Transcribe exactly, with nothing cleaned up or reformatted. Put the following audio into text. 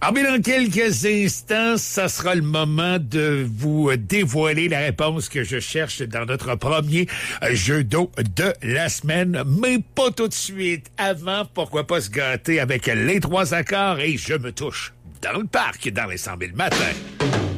Ah, mais dans quelques instants, ça sera le moment de vous dévoiler la réponse que je cherche dans notre premier jeu d'eau de la semaine. Mais pas tout de suite. Avant, pourquoi pas se gâter avec les trois accords et je me touche dans le parc dans les cent mille matins.